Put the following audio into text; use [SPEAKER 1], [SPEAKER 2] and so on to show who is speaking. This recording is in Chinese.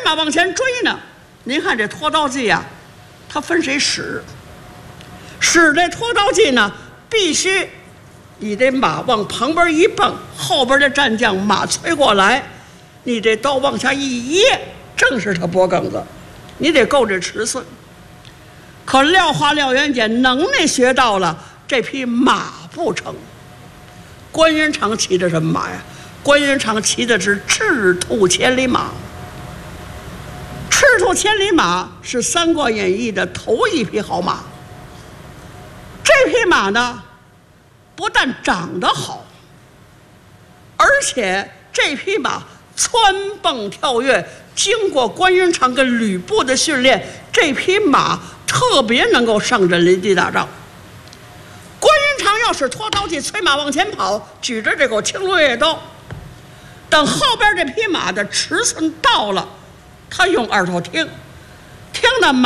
[SPEAKER 1] 马往前追呢。您看这拖刀计呀，它分谁使？使这拖刀计呢，必须你这马往旁边一蹦，后边的战将马催过来，你这刀往下一掖，正是他脖梗子，你得够这尺寸。可廖化廖元简能耐学到了，这匹马不成。关云长骑的什么马呀？关云长骑的是赤兔千里马。赤兔千里马是《三国演义》的头一匹好马。这匹马呢，不但长得好，而且这匹马蹿蹦跳跃，经过关云长跟吕布的训练，这匹马特别能够上阵临地打仗。关云长要是拖刀计催马往前跑，举着这口青龙偃月刀，等后边这匹马的尺寸到了，他用耳朵听，